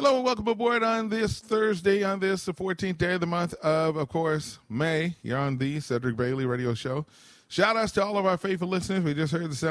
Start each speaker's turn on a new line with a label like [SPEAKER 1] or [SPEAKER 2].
[SPEAKER 1] Hello and welcome aboard on this Thursday, on this, the 14th day of the month of course, May. You're on the Cedric Bailey Radio Show. Shout outs to all of our faithful listeners. We just heard the sound